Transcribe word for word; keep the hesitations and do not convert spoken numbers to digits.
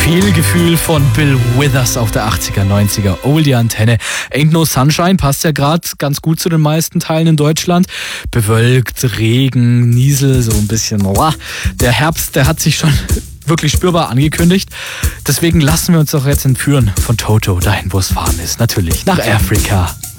Viel Gefühl von Bill Withers auf der achtziger, neunziger Oldie-Antenne. Ain't No Sunshine passt ja gerade ganz gut zu den meisten Teilen in Deutschland. Bewölkt, Regen, Niesel, so ein bisschen. Oh, der Herbst, der hat sich schon wirklich spürbar angekündigt. Deswegen lassen wir uns doch jetzt entführen von Toto, dahin wo es warm ist. Natürlich nach Afrika.